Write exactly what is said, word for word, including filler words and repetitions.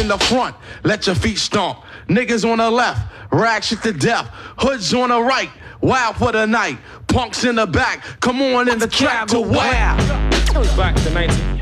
the front, let your feet stomp. Niggas on the left, rag shit to death. Hoods on the right, wild for the night. Punks in the back, come on in the track to wow. Back to nineteen